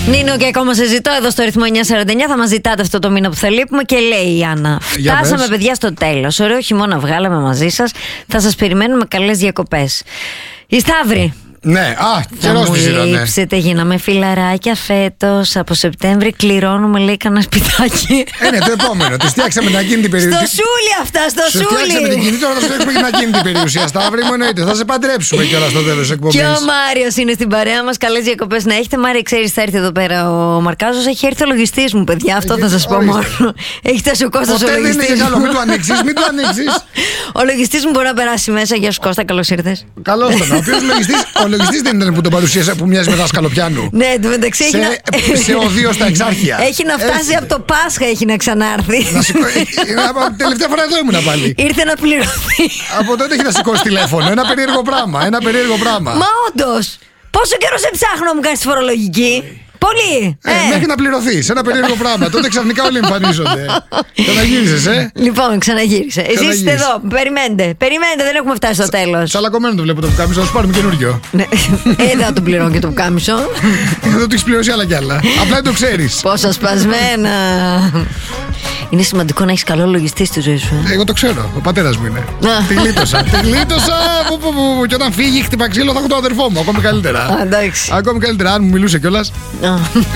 Νίνο, και ακόμα σε ζητώ εδώ στο ρυθμό 949. Θα μας ζητάτε αυτό το μήνα που θα λείπουμε. Και λέει η Άννα: φτάσαμε, παιδιά, στο τέλος. Ωραίο χειμώνα βγάλαμε μαζί σας. Θα σας περιμένουμε καλές διακοπές. Η Σταύρη. Ναι, καιρός της ήταν. Λείψετε, γίναμε φιλαράκια φέτος. Από Σεπτέμβρη κληρώνουμε, λέει, κανένα σπιτάκι. Ναι, το επόμενο. Τη φτιάξαμε την ακίνητη περιουσία. Στο σούλι αυτά, στο σούλι. Φτιάξαμε την κινητή, τώρα θα σου έχουμε την ακίνητη περιουσία. Σταύρη μου, εννοείται. Θα σε παντρέψουμε κιόλας στο τέλος της εκπομπής. Και ο Μάριος είναι στην παρέα μας. Καλές διακοπές να έχετε. Μάρια, ξέρεις, θα έρθει εδώ πέρα ο Μαρκάζος. Έχει έρθει ο λογιστής μου, παιδιά. Αυτό θα σας πω μόνο. Έχει φτάσει ο Κώστας ο λογιστής. Μην το ανοίξεις, μην το ανοίξεις. Ο λογιστής μου μπορεί να περάσει μέσα. Γεια σου, Κώστα, καλώς ήρθες. Καλώς τον. Ο λογιστής δεν ήταν που τον παρουσίασε, που μοιάζει με δάσκαλο πιάνου. Ναι, εν τω μεταξύ σε οδείο στα Εξάρχεια. Έχει να φτάσει από το Πάσχα, έχει να ξανάρθει. Τελευταία φορά εδώ ήμουνα πάλι. Ήρθε να πληρωθεί. Από τότε έχει να σηκώσει τηλέφωνο. Ένα περίεργο πράγμα. Μα όντως, πόσο καιρό σε ψάχνω να μου κάνεις τη φορολογική? Πολύ! Μέχρι να πληρωθείς. Ένα περίεργο πράγμα. Τότε ξαφνικά όλοι εμφανίζονται. Ξαναγύρισες, Λοιπόν, ξαναγύρισε. Εσείς είστε εδώ. Περιμένετε, δεν έχουμε φτάσει στο τέλος. Τσαλακωμένο το βλέπω το πουκάμισο. Θα σου πάρουμε καινούριο. Δεν θα τον πληρώνω και το πουκάμισο. Δεν το έχεις πληρώσει άλλα κι άλλα. Απλά δεν το ξέρεις. Πόσα σπασμένα. Είναι σημαντικό να έχεις καλό λογιστή στη ζωή σου. Εγώ το ξέρω. Ο πατέρας μου είναι. Τη γλίτωσα. Και όταν φύγει, χτυπά ξύλο, θα έχω τον αδερφό μου. Ακόμη καλύτερα. Εντάξει. Ακόμη καλύτερα, αν μου μιλούσε κιόλας.